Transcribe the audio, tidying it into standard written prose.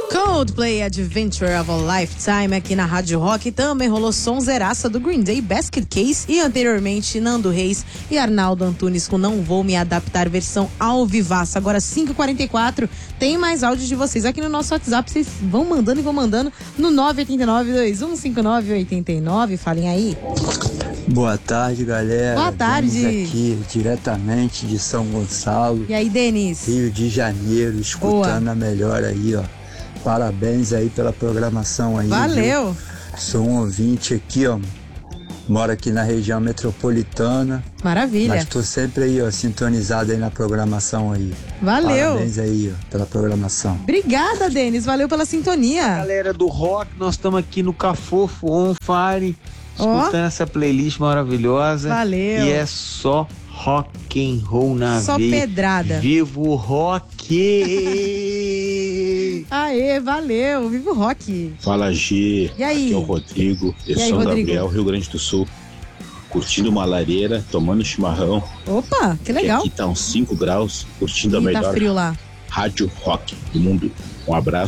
Coldplay Adventure of a Lifetime aqui na Rádio Rock. Também rolou sonzeraça do Green Day, Basket Case, e anteriormente Nando Reis e Arnaldo Antunes com Não Vou Me Adaptar, versão ao vivaço. Agora 5h44, tem mais áudio de vocês aqui no nosso WhatsApp. Vocês vão mandando no 989-2159-89. Falem aí. Boa tarde, galera. Boa tarde. Estamos aqui diretamente de São Gonçalo. E aí, Denis? Rio de Janeiro, escutando Boa. a melhor aí, ó. Parabéns aí pela programação aí. Valeu. Viu? Sou um ouvinte aqui, ó. Moro aqui na região metropolitana. Maravilha. Mas tô sempre aí, ó, sintonizado aí na programação aí. Valeu. Parabéns aí, ó, pela programação. Obrigada, Denis. Valeu pela sintonia. Galera do rock, nós estamos aqui no Cafofo On Fire, escutando essa playlist maravilhosa. Valeu. E é só rock and roll na Só veia. pedrada. Viva o rock! Aê, valeu. Viva o rock. Fala, G. E aí? Aqui é o Rodrigo. Eu E aí, sou Rodrigo? Gabriel, Rio Grande do Sul. Curtindo uma lareira, tomando chimarrão. Opa, que legal. Aqui tá uns 5 graus, curtindo a Ih, tá melhor frio lá. rádio rock do mundo. Um abraço.